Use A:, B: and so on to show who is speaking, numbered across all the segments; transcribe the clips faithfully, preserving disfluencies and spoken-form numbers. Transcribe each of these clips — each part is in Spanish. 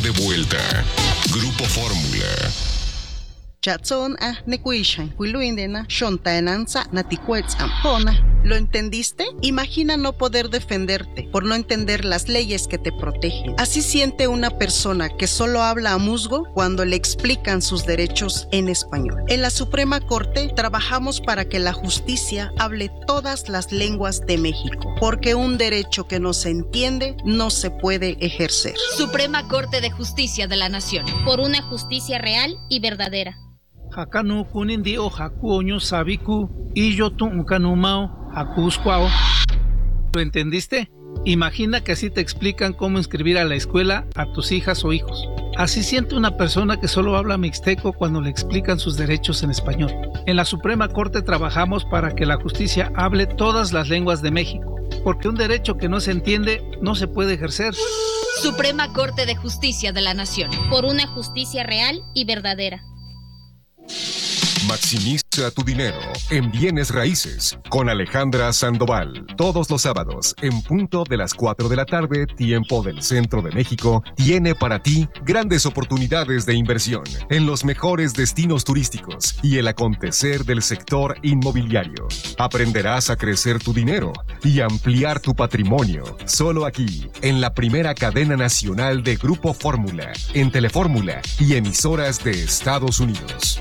A: de vuelta. Grupo Fórmula.
B: Chatson a nekuishan, huiluindena, shontaenanza, naticuetzam, jona. ¿Lo entendiste? Imagina no poder defenderte por no entender las leyes que te protegen. Así siente una persona que solo habla a musgo cuando le explican sus derechos en español. En la Suprema Corte trabajamos para que la justicia hable todas las lenguas de México, porque un derecho que no se entiende no se puede ejercer.
C: Suprema Corte de Justicia de la Nación.
D: Por una justicia real y verdadera.
E: Hakanu kunindio hakuoño sabiku y yo tu ukanumao hakusquao. ¿Lo entendiste? Imagina que así te explican cómo inscribir a la escuela a tus hijas o hijos. Así siente una persona que solo habla mixteco cuando le explican sus derechos en español. En la Suprema Corte trabajamos para que la justicia hable todas las lenguas de México, porque un derecho que no se entiende no se puede ejercer.
C: Suprema Corte de Justicia de la Nación.
D: Por una justicia real y verdadera.
A: Maximiza tu dinero en bienes raíces con Alejandra Sandoval. Todos los sábados, en punto de las cuatro de la tarde, tiempo del centro de México, tiene para ti grandes oportunidades de inversión en los mejores destinos turísticos y el acontecer del sector inmobiliario. Aprenderás a crecer tu dinero y ampliar tu patrimonio. Solo aquí, en la primera cadena nacional de Grupo Fórmula, en Telefórmula y emisoras de Estados Unidos.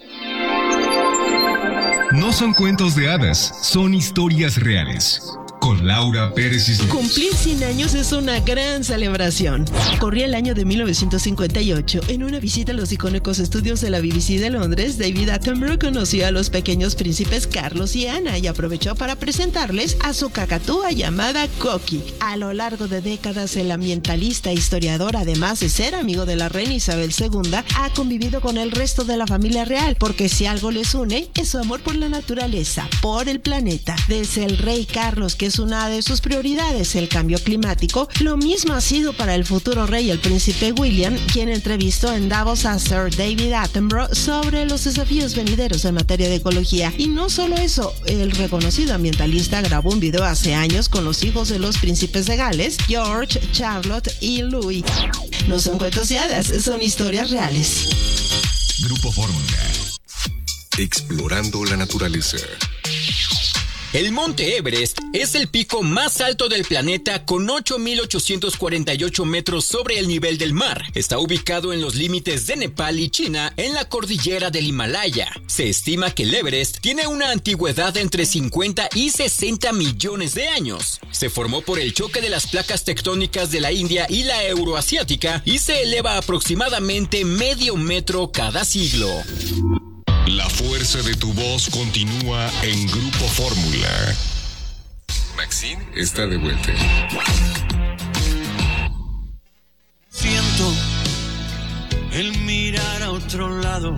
F: No son cuentos de hadas, son historias reales. Con Laura Pérez Cisneros.
G: Cumplir cien años es una gran celebración. Corría el año de mil novecientos cincuenta y ocho. En una visita a los icónicos estudios de la B B C de Londres, David Attenborough conoció a los pequeños príncipes Carlos y Ana y aprovechó para presentarles a su cacatúa llamada Coqui. A lo largo de décadas, el ambientalista e historiador, además de ser amigo de la reina Isabel segunda, ha convivido con el resto de la familia real, porque si algo les une, es su amor por la naturaleza, por el planeta. Desde el rey Carlos, que es una de sus prioridades, el cambio climático, lo mismo ha sido para el futuro rey, el príncipe William, quien entrevistó en Davos a Sir David Attenborough sobre los desafíos venideros en materia de ecología. Y no solo eso, el reconocido ambientalista grabó un video hace años con los hijos de los príncipes de Gales, George, Charlotte y Louis. No son cuentos de hadas, son historias reales.
A: Grupo Fórmula. Explorando la naturaleza.
H: El Monte Everest es el pico más alto del planeta con ocho mil ochocientos cuarenta y ocho metros sobre el nivel del mar. Está ubicado en los límites de Nepal y China, en la cordillera del Himalaya. Se estima que el Everest tiene una antigüedad entre cincuenta y sesenta millones de años. Se formó por el choque de las placas tectónicas de la India y la euroasiática y se eleva aproximadamente medio metro cada siglo.
A: La fuerza de tu voz continúa en Grupo Fórmula. Maxine está de vuelta.
I: Siento el mirar a otro lado.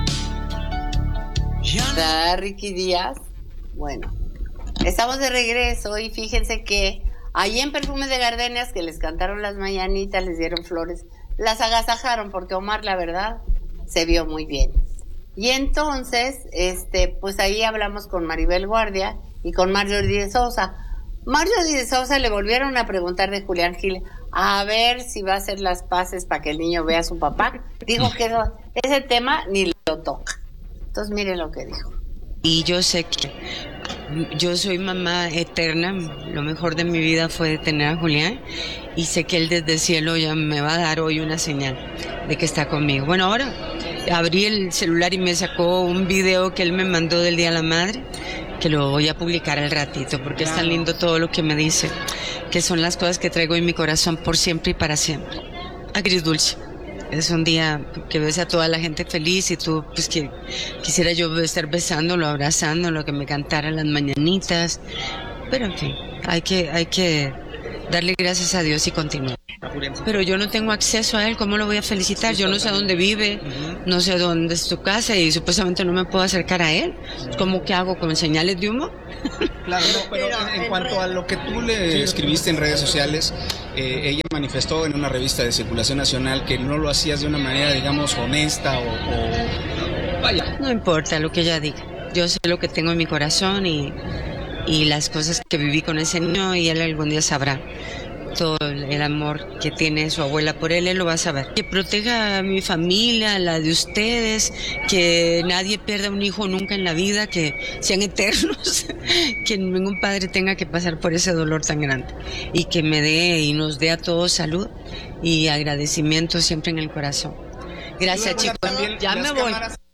I: Ya
J: ¿Está Ricky Díaz? Bueno, estamos de regreso y fíjense que ahí en Perfume de Gardenias, que les cantaron las mañanitas, les dieron flores, las agasajaron porque Omar, la verdad, se vio muy bien. Y entonces, este, pues ahí hablamos con Maribel Guardia y con Marjorie de Sousa. Marjorie de Sousa le volvieron a preguntar de Julián Gil, a ver si va a hacer las paces para que el niño vea a su papá. Dijo que eso, ese tema ni lo toca. Entonces miren lo que dijo.
K: Y yo sé que yo soy mamá eterna, lo mejor de mi vida fue tener a Julián, y sé que él desde el cielo ya me va a dar hoy una señal de que está conmigo. Bueno, ahora abrí el celular y me sacó un video que él me mandó del Día de la Madre, que lo voy a publicar al ratito, porque claro, es tan lindo todo lo que me dice, que son las cosas que traigo en mi corazón por siempre y para siempre. Agridulce. Es un día que ves a toda la gente feliz y tú, pues que quisiera yo estar besándolo, abrazándolo, que me cantara las mañanitas, pero en fin, hay que, hay que darle gracias a Dios y continuar. Pero yo no tengo acceso a él, ¿cómo lo voy a felicitar? Yo no sé dónde vive, no sé dónde es su casa y supuestamente no me puedo acercar a él. ¿Cómo que hago? ¿Con señales de humo?
L: Claro, no, pero en, en cuanto a lo que tú le escribiste en redes sociales, eh, ella manifestó en una revista de circulación nacional que no lo hacías de una manera, digamos, honesta o, o... Vaya.
K: No importa lo que ella diga, yo sé lo que tengo en mi corazón y, y las cosas que viví con ese niño y él algún día sabrá todo el amor que tiene su abuela por él, él lo va a saber. Que proteja a mi familia, la de ustedes, que nadie pierda un hijo nunca en la vida, que sean eternos, que ningún padre tenga que pasar por ese dolor tan grande, y que me dé y nos dé a todos salud y agradecimiento siempre en el corazón. Gracias, chicos. Ya me voy.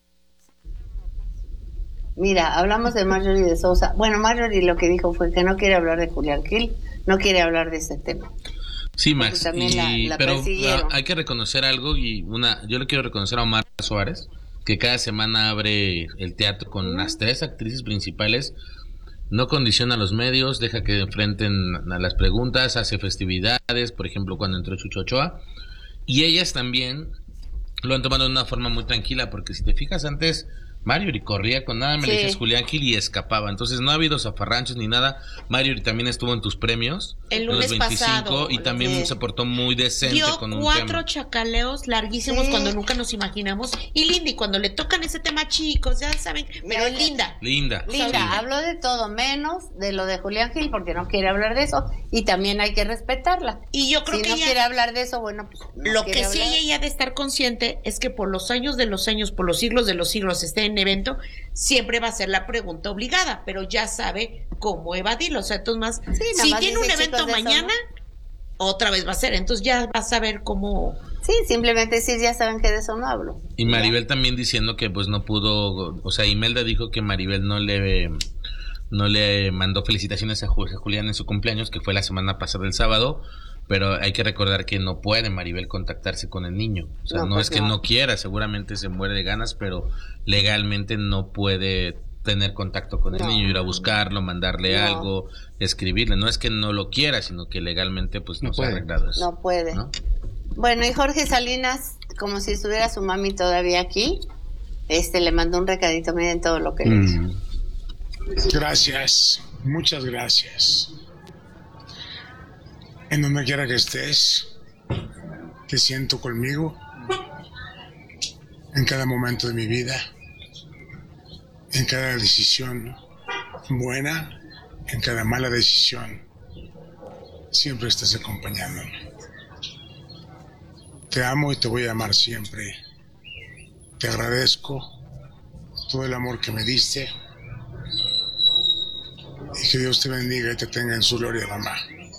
J: Mira, hablamos de Marjorie de Sousa. Bueno, Marjorie lo que dijo fue que no quiere hablar de Julián Gil, no quiere hablar de ese tema.
M: Sí, Max, y, la, la pero
J: persiguieron.
M: hay que reconocer algo, y una, yo le quiero reconocer a Omar Suárez, que cada semana abre el teatro con las tres actrices principales, no condiciona a los medios, deja que enfrenten a las preguntas, hace festividades, por ejemplo cuando entró Chucho Ochoa, y ellas también lo han tomado de una forma muy tranquila, porque si te fijas antes, Marjorie corría con nada, me
J: Sí.
M: le dices Julián Gil y escapaba, entonces no ha habido zafarranchos ni nada. Marjorie también estuvo en tus premios
N: El
M: en los
N: lunes
M: veinticinco
N: pasado.
M: y también
N: Sí.
M: se portó muy decente
N: Dio
M: con un
N: cuatro
M: tema.
N: chacaleos larguísimos
J: Sí.
N: cuando nunca nos imaginamos. Y Lindy, cuando le tocan ese tema, chicos, ya saben, pero es linda.
M: Linda.
J: Linda,
M: sí.
J: habló de todo menos de lo de Julián Gil porque no quiere hablar de eso y también hay que respetarla.
N: Y yo creo
J: si
N: que
J: no
N: ella-
J: quiere hablar de eso, bueno, pues no
N: Lo
J: quiere
N: que sí
J: hablar.
N: ella ha de estar consciente es que por los años de los años, por los siglos de los siglos, esté en evento, siempre va a ser la pregunta obligada, pero ya sabe cómo evadirlo. O sea, entonces más,
J: nada
N: si
J: más
N: tiene un
J: dice,
N: evento
J: chicos, de eso,
N: mañana, otra vez va a ser. Entonces ya va a saber cómo.
J: Sí, simplemente sí, ya saben que de eso no hablo.
M: Y Maribel también diciendo que pues no pudo, o sea, Imelda dijo que Maribel no le no le mandó felicitaciones a Ju- a Julián en su cumpleaños, que fue la semana pasada el sábado, pero hay que recordar que no puede Maribel contactarse con el niño. O sea,
J: No,
M: no,
J: pues
M: es que
J: no.
M: no quiera, seguramente se muere de ganas, pero legalmente no puede tener contacto con el
J: No.
M: niño, ir a buscarlo, mandarle
J: No.
M: algo, escribirle. No es que no lo quiera, sino que legalmente pues no,
L: No
M: se ha
L: puede.
M: arreglado eso.
J: No puede.
M: ¿no?
J: Bueno, y Jorge Salinas, como si estuviera su mami todavía aquí, este le mandó un recadito, miren todo lo que le hizo.
O: Mm. Gracias, muchas gracias. En donde quiera que estés, te siento conmigo en cada momento de mi vida, en cada decisión buena, en cada mala decisión. Siempre estás acompañándome. Te amo y te voy a amar siempre. Te agradezco todo el amor que me diste. Y que Dios te bendiga y te tenga en su gloria, mamá.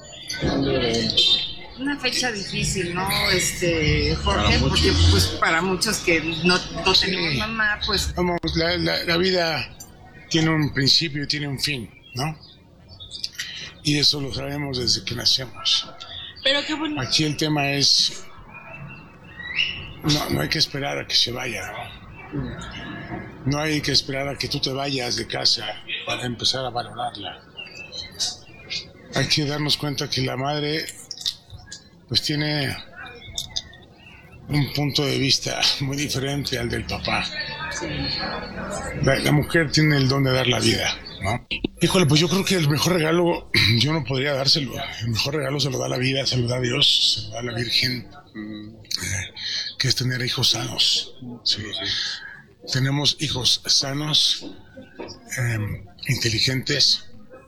P: Una fecha difícil, ¿no? Este, Jorge,
O: Para
P: porque
O: muchos.
P: pues para muchos que no, no tenemos mamá, pues
O: Vamos, la, la- la vida tiene un principio y tiene un fin, ¿no? Y eso lo sabemos desde que nacemos.
N: Pero qué bonito.
O: Aquí el tema es, no, no hay que esperar a que se vaya, ¿no? No hay que esperar a que tú te vayas de casa para empezar a valorarla. Hay que darnos cuenta que la madre pues tiene un punto de vista muy diferente al del papá. La, la mujer tiene el don de dar la vida, ¿no? Híjole, pues yo creo que el mejor regalo yo no podría dárselo. El mejor regalo se lo da la vida, se lo da Dios, se lo da la Virgen, eh, que es tener hijos sanos. Sí. Tenemos hijos sanos, eh, inteligentes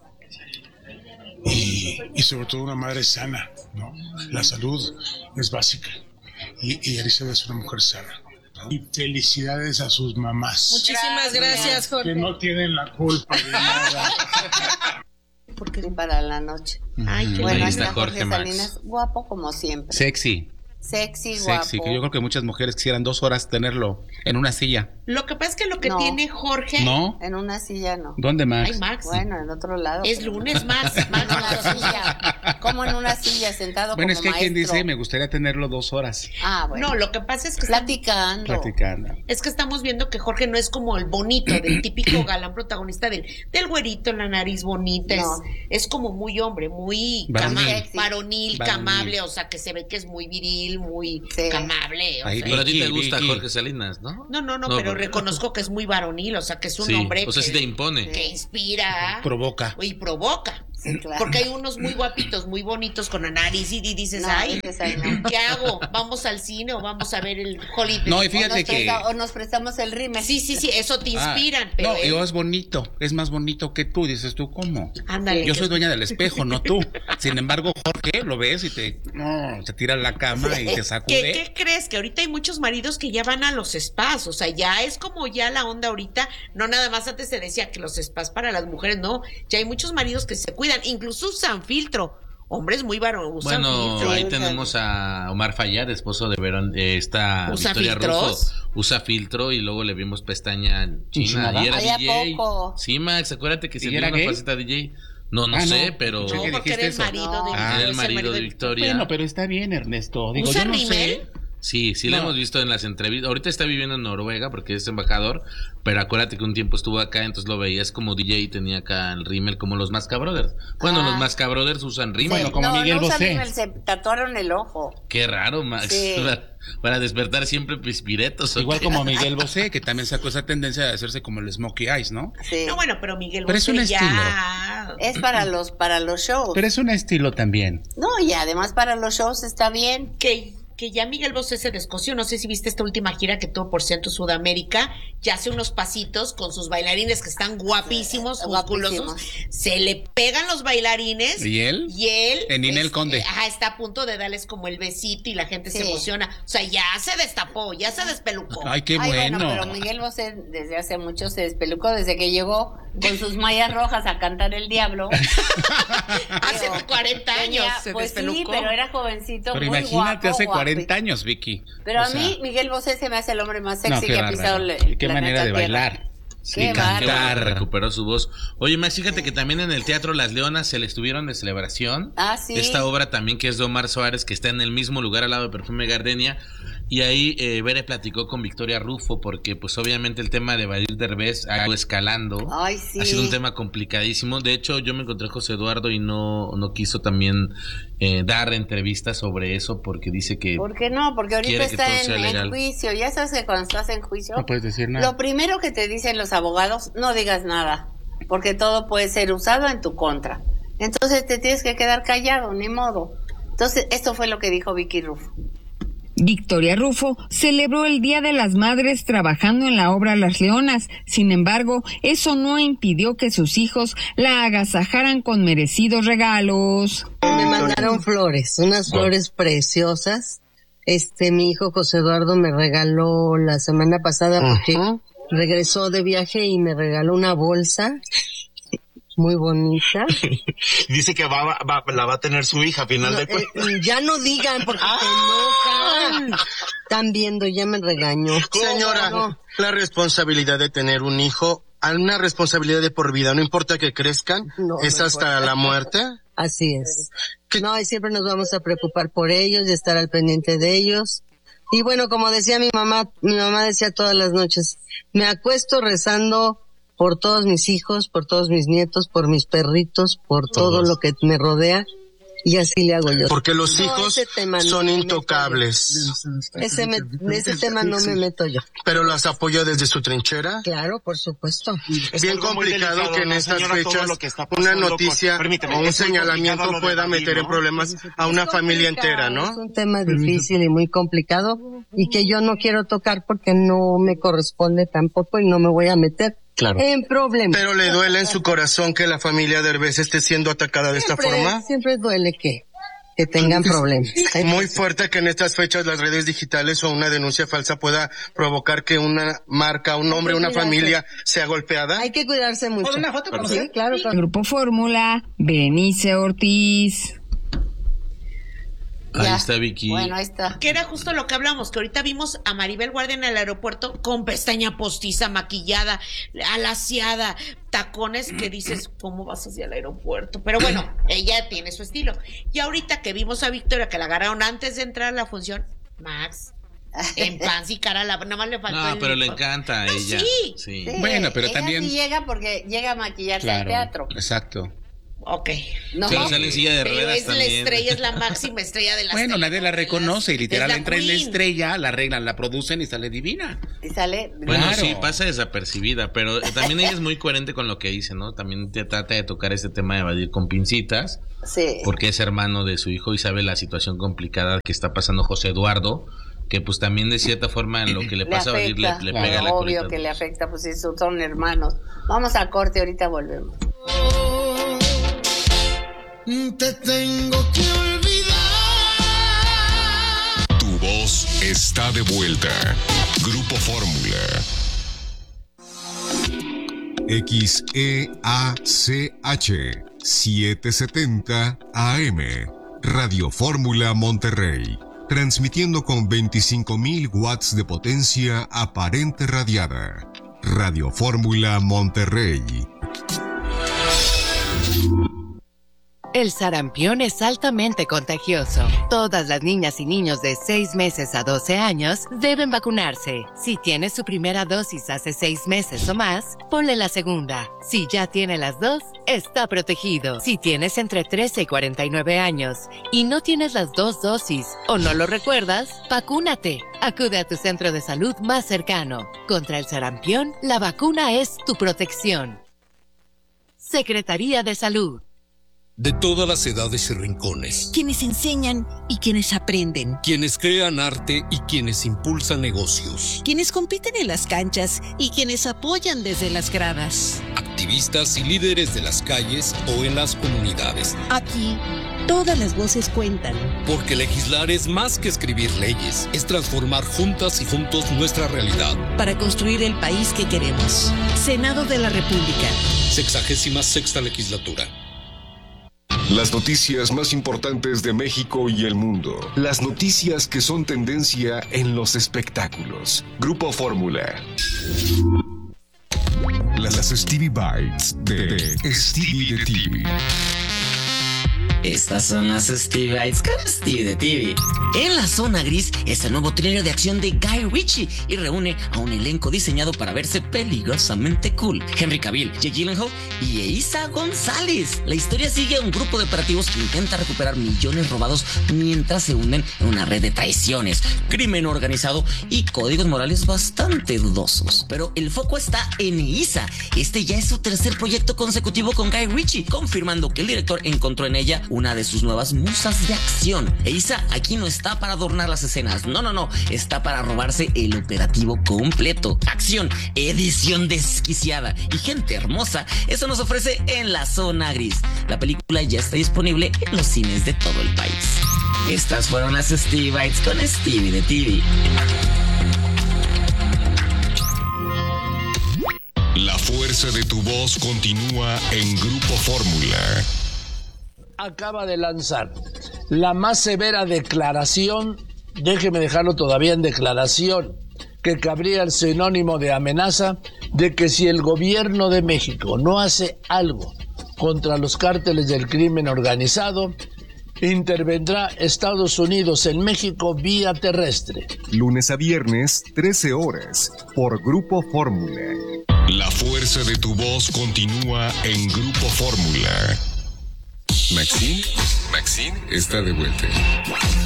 O: y, y sobre todo una madre sana, ¿no? La salud es básica y, y Elizabeth es una mujer sana, ¿no? Y felicidades a sus mamás.
N: Muchísimas gracias, Jorge.
O: Que no tienen la culpa de nada.
J: Porque para la noche.
N: Ay, qué
J: Bueno,
Q: Ahí
J: ahí
Q: está
J: está
Q: Jorge
J: Jorge
Q: Max.
J: Salinas, guapo como siempre.
Q: Sexy.
J: Sexy, guapo.
Q: Sexy, que yo creo que muchas mujeres quisieran dos horas tenerlo en una silla.
N: Lo que pasa es que lo que
J: No.
N: tiene Jorge.
Q: ¿No?
J: En una silla no.
Q: ¿Dónde, Max?
N: Ay, Max.
J: Bueno, en otro lado.
N: Es
J: pero-
N: lunes, Max. Max,
J: En una silla. Como en una silla sentado
Q: Bueno,
J: como
Q: es que hay quien
J: maestro.
Q: dice, me gustaría tenerlo dos horas
J: Ah, bueno.
N: No, lo que pasa es que
J: Platicando.
Q: platicando.
N: es que estamos viendo que Jorge no es como el bonito, del típico galán protagonista del, del güerito, la nariz bonita,
J: No.
N: es, es como muy hombre, muy
Q: Varonil.
N: cama-
J: Sexy.
N: varonil,
Q: Varonil.
N: camable, o sea, que se ve que es muy viril, muy
J: Sí.
N: camable. O
Q: Ahí
N: sea,
M: Pero a ti te
Q: Vicky,
M: gusta
Q: Vicky.
M: Jorge Salinas, ¿no?
N: no, no, no,
M: No,
N: pero
M: porque-
N: reconozco que es muy varonil, o sea, que es un
M: Sí,
N: hombre
M: o sea,
N: que,
M: sí te impone.
N: que inspira
Q: Provoca.
N: y provoca.
J: Sí, claro.
N: Porque hay unos muy guapitos, muy bonitos con la nariz y dices, no, ay, dices, ay no. ¿Qué hago? ¿Vamos al cine o vamos a ver el Hollywood?
Q: No, y fíjate
J: o nos
Q: que...
J: Presta, o nos prestamos el rímel.
N: Sí, sí, sí, eso te inspiran.
Q: Ah,
N: pero
Q: no,
N: él...
Q: yo es bonito, es más bonito que tú, dices tú, ¿cómo?
N: Ándale.
Q: Yo soy dueña del espejo, no tú. Sin embargo, Jorge, lo ves y te, no, se tira a la cama y te sacude.
N: ¿Qué, ¿Qué crees? Que ahorita hay muchos maridos que ya van a los spas, o sea, ya es como ya la onda ahorita, no nada más antes se decía que los spas para las mujeres, no, ya hay muchos maridos que se cuidan, incluso usan filtro, hombres muy varones usan
M: bueno,
N: filtro.
M: ahí tenemos a Omar Fayad, esposo de Verón, eh, esta
N: ¿Usa
M: Victoria
N: filtros?
M: Russo, usa filtro y luego le vimos pestaña china,
Q: ¿China?
M: y era
J: ¿Ay,
M: D J.
J: a poco?
M: Sí, Max, acuérdate que se
Q: ¿Y
M: dio
Q: era
M: una
Q: gay?
M: faceta D J. No, no
Q: Ah,
M: sé,
Q: no.
M: pero...
Q: Pensé que
N: No, porque
Q: dijiste
N: era el
Q: eso.
N: marido
J: No.
N: de
M: era el
N: es el
M: marido de Victoria.
Q: Bueno, pero está bien, Ernesto. Digo,
N: ¿Usa
Q: yo no
N: rímel?
Q: sé.
M: Sí, sí lo
Q: No.
M: hemos visto en las entrevistas. Ahorita está viviendo en Noruega porque es embajador, pero acuérdate que un tiempo estuvo acá, entonces lo veías como D J y tenía acá el rímel como los Masca Brothers. Bueno,
J: Ah.
M: los Masca Brothers usan rímel.
Q: Bueno, como
J: no,
Q: Miguel
J: no usan
Q: Bosé.
J: rímel, se tatuaron el ojo.
M: Qué raro, Max.
J: Sí.
M: Para, para despertar siempre pispiretos. ¿o
Q: Igual
M: qué?
Q: como Miguel Bosé, que también sacó esa tendencia de hacerse como el Smokey Eyes, ¿no?
J: Sí.
N: No, bueno, pero Miguel
Q: Pero es
N: Bosé
Q: un
N: ya...
J: Es para los, para los shows.
Q: Pero es un estilo también.
J: No, y además para los shows está bien.
N: Que, que ya Miguel Bosé se descosió, no sé si viste esta última gira que tuvo por Centro Sudamérica, ya hace unos pasitos con sus bailarines que están guapísimos,
J: Sí,
N: musculosos,
J: guapísimos.
N: se le pegan los bailarines.
Q: ¿Y él?
N: Y él
Q: En Ninel
N: es-
Q: Conde.
N: eh, ajá, está a punto de darles como el besito y la gente se
J: Sí.
N: emociona. O sea, ya se destapó, ya se despelucó.
Q: Ay, qué
J: Ay,
Q: bueno.
J: bueno, pero Miguel Bosé desde hace mucho se despelucó, desde que llegó con sus mallas rojas a cantar El Diablo.
N: Hace cuarenta años
J: Tenía-
N: se
J: pues sí,
N: despelucó.
J: pero era jovencito,
Q: Pero
J: muy
Q: imagínate,
J: guapo,
Q: hace
J: guapi-
Q: cuarenta años, Vicky.
J: Pero
Q: O
J: a
Q: sea,
J: mí Miguel Bosé se me hace el hombre más
Q: no,
J: sexy
Q: qué
J: que ha
Q: bárbaro.
J: pisado el,
Q: Y qué
J: planeta
Q: manera de
J: Tierra.
Q: bailar.
M: Sí,
J: Qué
M: qué
J: bárbaro.
M: bueno que recuperó su voz. Oye, Max, fíjate que también en el Teatro Las Leonas se le estuvieron de celebración.
J: Ah, sí.
M: Esta obra también que es de Omar Suárez, que está en el mismo lugar al lado de Perfume Gardenia. Y ahí eh, Bere platicó con Victoria Rufo, porque pues obviamente el tema de Badir Derbez ha ido escalando.
J: Ay, sí.
M: Ha sido un tema complicadísimo. De hecho, yo me encontré a José Eduardo y no, no quiso también eh, dar entrevistas sobre eso, porque dice que...
J: ¿Por qué no? Porque ahorita
M: Quiere que
J: está
M: todo sea
J: en, en
M: legal.
J: juicio. Ya sabes que cuando estás en juicio,
Q: No puedes decir nada.
J: lo primero que te dicen los abogados, no digas nada, porque todo puede ser usado en tu contra. Entonces te tienes que quedar callado, ni modo. Entonces, esto fue lo que dijo Vicky Rufo.
R: Victoria Rufo celebró el Día de las Madres trabajando en la obra Las Leonas. Sin embargo, eso no impidió que sus hijos la agasajaran con merecidos regalos.
S: Me mandaron flores, unas flores preciosas. Este, mi hijo José Eduardo me regaló la semana pasada porque
O: Ajá.
S: regresó de viaje y me regaló una bolsa muy bonita.
T: Dice que va, va- la va a tener su hija a final
S: No,
T: de cuentas.
S: eh, ya no digan porque se enojan. Están viendo, ya me regañó.
T: Señora,
S: No.
T: la responsabilidad de tener un hijo, una responsabilidad de por vida, no importa que crezcan,
S: No,
T: es
S: no
T: hasta
S: importa.
T: la muerte.
S: Así es. No, y siempre nos vamos a preocupar por ellos y estar al pendiente de ellos. Y bueno, como decía mi mamá, mi mamá decía todas las noches, me acuesto rezando por todos mis hijos, por todos mis nietos, por mis perritos, por todo
T: Todos.
S: lo que me rodea. Y así le hago yo.
T: Porque los
S: No,
T: hijos
S: ese tema no
T: son
S: me
T: intocables.
S: meto. Ese, me- ese tema no me meto yo.
T: Pero las apoya desde su trinchera.
S: Claro, por supuesto.
T: Es bien
O: algo muy
T: complicado
O: delicado,
T: que en
O: ¿no,
T: estas
O: señora? Todo
T: fechas
O: lo que está
T: una
O: pasando
T: noticia
O: con- permíteme,
T: o un
O: es muy
T: señalamiento
O: complicado lo de
T: pueda
O: Badir,
T: meter en
O: ¿no?
T: problemas a una
S: Es
T: familia
S: complicado,
T: entera, ¿no?
S: Es un tema difícil y muy complicado y que yo no quiero tocar porque no me corresponde tampoco y no me voy a meter
T: Claro.
S: en problemas.
T: Pero le duele en su corazón que la familia Derbez esté siendo atacada de esta
S: Siempre-
T: forma.
S: Siempre duele que, que tengan problemas.
T: Muy fuerte que en estas fechas las redes digitales o una denuncia falsa pueda provocar que una marca, un hombre, una
S: cuidarse.
T: familia sea golpeada.
S: Hay que cuidarse mucho.
T: ¿Una foto con
S: Sí,
T: usted?
S: claro. claro.
R: Grupo Fórmula, Berenice Ortiz.
M: Ahí
J: Ya.
M: está Vicky.
J: Bueno, ahí está.
N: Que era justo lo que hablamos, que ahorita vimos a Maribel Guardia en el aeropuerto con pestaña postiza, maquillada, alaciada, tacones que dices, ¿cómo vas hacia el aeropuerto? Pero bueno, ella tiene su estilo. Y ahorita que vimos a Victoria, que la agarraron antes de entrar a la función, Max, en pants y cara, la, nada más le faltó
M: No,
N: el-
M: pero le encanta a
N: No,
M: ella.
N: sí.
M: Sí.
J: Sí,
Q: Bueno, pero
J: ella
Q: también-
J: sí llega porque llega a maquillarse al
Q: Claro,
J: teatro.
Q: exacto.
N: Ok.
M: No. Pero sale en silla de ruedas.
N: Pero es
M: también.
N: la estrella, es la máxima estrella de la
Q: Bueno, nadie la reconoce y literal
N: la
Q: entra en la
N: queen.
Q: estrella, la arreglan, la producen y sale divina.
J: Y sale.
M: Bueno,
Q: Claro.
M: sí, pasa desapercibida, pero también ella es muy coherente con lo que dice, ¿no? También te trata de tocar este tema de evadir con pincitas.
J: Sí.
M: Porque es hermano de su hijo y sabe la situación complicada que está pasando José Eduardo, que pues también de cierta forma en lo que le,
J: Le
M: pasa a Badir le,
J: afecta,
M: le
J: claro,
M: pega la
J: obvio
M: colita.
J: que le afecta, pues sí, son hermanos. Vamos a corte, ahorita volvemos.
I: Te tengo que olvidar.
A: Tu voz está de vuelta. Grupo Fórmula. X E A C H setecientos setenta A M. Radio Fórmula Monterrey. Transmitiendo con veinticinco mil watts de potencia aparente radiada. Radio Fórmula Monterrey.
U: El sarampión es altamente contagioso. Todas las niñas y niños de seis meses a doce años deben vacunarse. Si tiene su primera dosis hace seis meses o más, ponle la segunda. Si ya tiene las dos, está protegido. Si tienes entre trece y cuarenta y nueve años y no tienes las dos dosis o no lo recuerdas, vacúnate. Acude a tu centro de salud más cercano. Contra el sarampión, la vacuna es tu protección. Secretaría de Salud.
V: De todas las edades y rincones.
W: Quienes enseñan y quienes aprenden.
V: Quienes crean arte y quienes impulsan negocios.
W: Quienes compiten en las canchas y quienes apoyan desde las gradas.
V: Activistas y líderes de las calles o en las comunidades.
W: Aquí, todas las voces cuentan.
V: Porque legislar es más que escribir leyes. Es transformar juntas y juntos nuestra realidad.
W: Para construir el país que queremos. Senado de la República.
V: Sexagésima sexta legislatura.
A: Las noticias más importantes de México y el mundo. Las noticias que son tendencia en los espectáculos. Grupo Fórmula. Las Stevie Bites de, de Stevie de T V.
X: Estas son las Stevie Bites con Stevie de T V. En la zona gris es el nuevo thriller de acción de Guy Ritchie y reúne a un elenco diseñado para verse peligrosamente cool. Henry Cavill, Jake Gyllenhaal y Eiza González. La historia sigue a un grupo de operativos que intenta recuperar millones robados mientras se hunden en una red de traiciones, crimen organizado y códigos morales bastante dudosos. Pero el foco está en Eiza. Este ya es su tercer proyecto consecutivo con Guy Ritchie, confirmando que el director encontró en ella una de sus nuevas musas de acción. Eiza aquí no está para adornar las escenas, no, no, no, está para robarse el operativo completo. Acción, edición desquiciada y gente hermosa, eso nos ofrece en la zona gris. La película ya está disponible en los cines de todo el país. Estas fueron las Stevie Bites con Stevie de T V.
A: La fuerza de tu voz continúa en Grupo Fórmula.
Y: Acaba de lanzar la más severa declaración, déjeme dejarlo todavía en declaración, que cabría el sinónimo de amenaza de que si el gobierno de México no hace algo contra los cárteles del crimen organizado, intervendrá Estados Unidos en México vía terrestre.
A: Lunes a viernes, trece horas, por Grupo Fórmula. La fuerza de tu voz continúa en Grupo Fórmula. Maxine, Maxine está de vuelta.